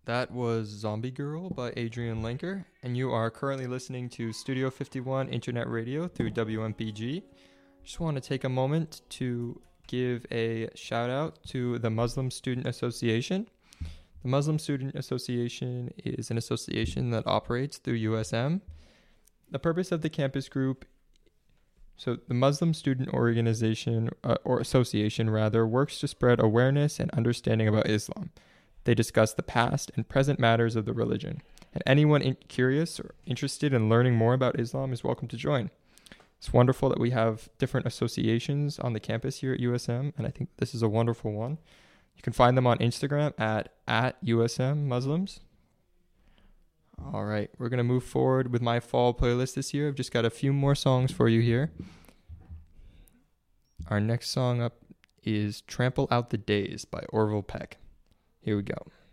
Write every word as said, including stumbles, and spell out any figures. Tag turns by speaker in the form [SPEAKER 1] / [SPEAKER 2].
[SPEAKER 1] That was Zombie Girl by Adrian Lenker, and you are currently listening to Studio fifty-one Internet Radio through W M P G. Just want to take a moment to give a shout out to the Muslim Student Association. The Muslim Student Association is an association that operates through U S M. The purpose of the campus group, so the Muslim Student Organization, uh, or Association rather, works to spread awareness and understanding about Islam. They discuss the past and present matters of the religion, and anyone in- curious or interested in learning more about Islam is welcome to join. It's wonderful that we have different associations on the campus here at U S M, and I think this is a wonderful one. You can find them on Instagram at, at U S M Muslims. All right, we're going to move forward with my fall playlist this year. I've just got a few more songs for you here. Our next song up is Trample Out the Days by Orville Peck. Here we go.